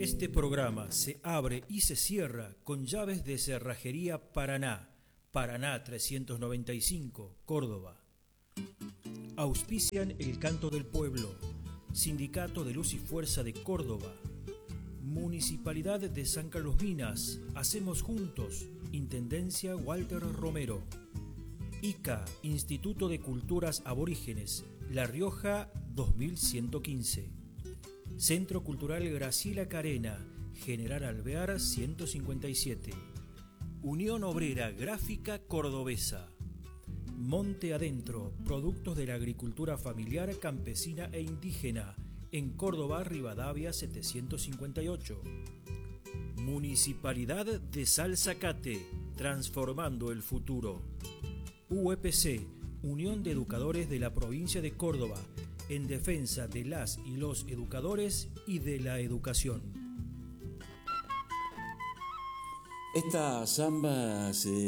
Este programa se abre y se cierra con llaves de Cerrajería Paraná, Paraná 395, Córdoba. Auspician El Canto del Pueblo, Sindicato de Luz y Fuerza de Córdoba, Municipalidad de San Carlos Minas, Hacemos Juntos, Intendencia Walter Romero, ICA, Instituto de Culturas Aborígenes, La Rioja 2115, Centro Cultural Graciela Carena, General Alvear 157, Unión Obrera Gráfica Cordobesa, Monte Adentro, productos de la agricultura familiar, campesina e indígena, en Córdoba, Rivadavia 758. Municipalidad de Salzacate, transformando el futuro. UEPC, Unión de Educadores de la Provincia de Córdoba, en defensa de las y los educadores y de la educación. Esta samba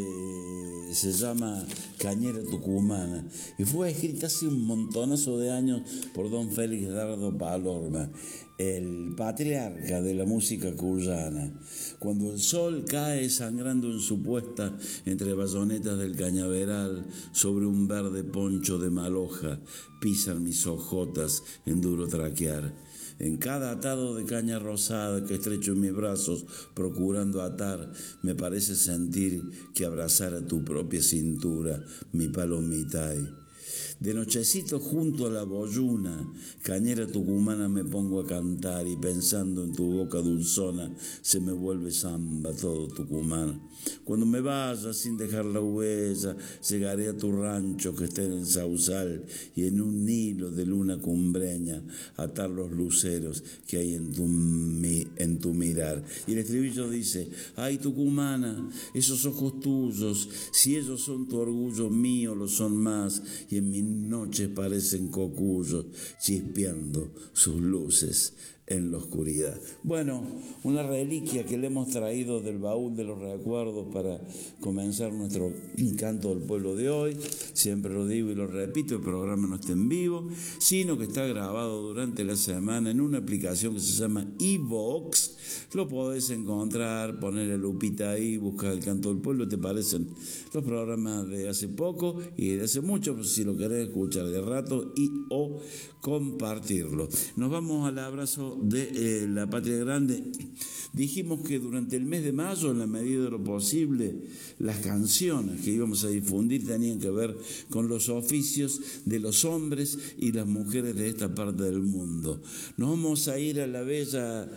se llama Cañera Tucumana y fue escrita hace un montonazo de años por don Félix Dardo Palorma, el patriarca de la música cuyana. Cuando el sol cae sangrando en su puesta entre bayonetas del cañaveral, sobre un verde poncho de maloja, pisan mis ojotas en duro traquear. En cada atado de caña rosada que estrecho en mis brazos, procurando atar, me parece sentir que abrazara tu propia cintura, mi palomitay. De nochecito junto a la boyuna, cañera tucumana, me pongo a cantar y pensando en tu boca dulzona, se me vuelve samba todo Tucumán. Cuando me vaya sin dejar la huella, llegaré a tu rancho que está en el sausal y en un hilo de luna cumbreña atar los luceros que hay en tu mirar. Y el estribillo dice: ay Tucumana, esos ojos tuyos, si ellos son tu orgullo, mío lo son más, y en mis noches parecen cocuyos chispeando sus luces en la oscuridad. Bueno, una reliquia que le hemos traído del baúl de los recuerdos para comenzar nuestro canto del pueblo de hoy. Siempre lo digo y lo repito, el programa no está en vivo, sino que está grabado durante la semana en una aplicación que se llama iVox. Lo podés encontrar, ponerle lupita ahí, buscar el canto del pueblo, te parecen los programas de hace poco y de hace mucho, si lo querés escuchar de rato y o compartirlo. Nos vamos al abrazo de la Patria Grande. Dijimos que durante el mes de mayo, en la medida de lo posible, las canciones que íbamos a difundir tenían que ver con los oficios de los hombres y las mujeres de esta parte del mundo. Nos vamos a ir a la bella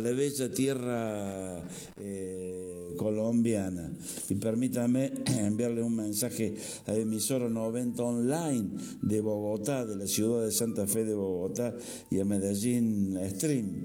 tierra colombiana. Y permítame enviarle un mensaje a Emisora 90 Online de Bogotá, de la ciudad de Santa Fe de Bogotá, y a Medellín Stream,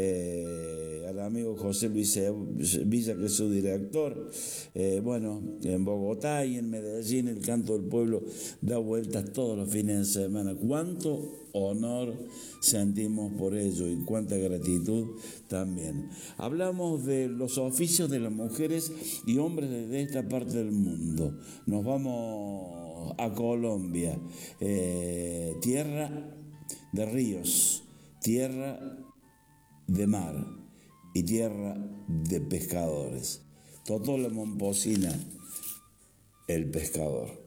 al amigo José Luis Villa, que es su director. Bueno, en Bogotá y en Medellín el canto del pueblo da vueltas todos los fines de semana. ¿Cuánto honor sentimos por ello y cuánta gratitud también? Hablamos de los oficios de las mujeres y hombres de esta parte del mundo. Nos vamos a Colombia, tierra de ríos, tierra de mar y tierra de pescadores. Totó la Momposina, el pescador.